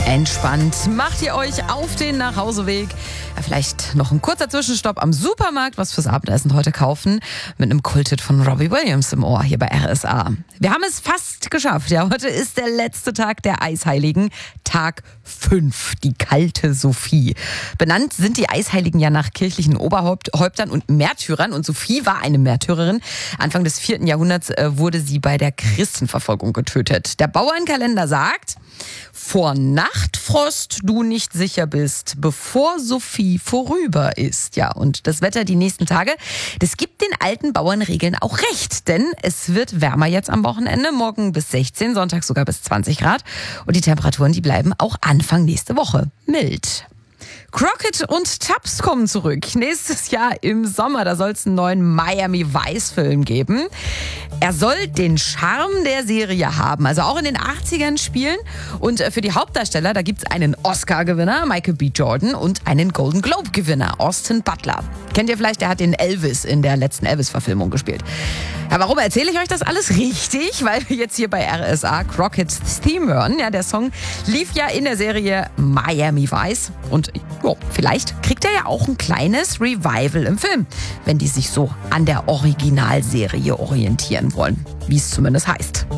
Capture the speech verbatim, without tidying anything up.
Entspannt macht ihr euch auf den Nachhauseweg. Ja, vielleicht noch ein kurzer Zwischenstopp am Supermarkt, was fürs Abendessen heute kaufen, mit einem Kulthit von Robbie Williams im Ohr hier bei R S A. Wir haben es fast geschafft. Ja, heute ist der letzte Tag der Eisheiligen, Tag fünf, die kalte Sophie. Benannt sind die Eisheiligen ja nach kirchlichen Oberhäuptern und Märtyrern, und Sophie war eine Märtyrerin. Anfang des vierten Jahrhunderts wurde sie bei der Christenverfolgung getötet. Der Bauernkalender sagt: Vor Nachtfrost du nicht sicher bist, bevor Sophie vorüber ist. Ja, und das Wetter die nächsten Tage, das gibt den alten Bauernregeln auch recht. Denn es wird wärmer jetzt am Wochenende, morgen bis sechzehn, Sonntag sogar bis zwanzig Grad. Und die Temperaturen, die bleiben auch Anfang nächste Woche mild. Crockett und Tubbs kommen zurück. Nächstes Jahr im Sommer, da soll es einen neuen Miami Vice-Film geben. Er soll den Charme der Serie haben, also auch in den achtzigern spielen. Und für die Hauptdarsteller, da gibt es einen Oscar-Gewinner, Michael B. Jordan, und einen Golden Globe-Gewinner, Austin Butler. Kennt ihr vielleicht, der hat den Elvis in der letzten Elvis-Verfilmung gespielt. Ja, warum erzähle ich euch das alles? Richtig, weil wir jetzt hier bei R S A Crockett's Theme hören. Ja, der Song lief ja in der Serie Miami Vice. Und jo, vielleicht kriegt er ja auch ein kleines Revival im Film, wenn die sich so an der Originalserie orientieren wollen, wie es zumindest heißt.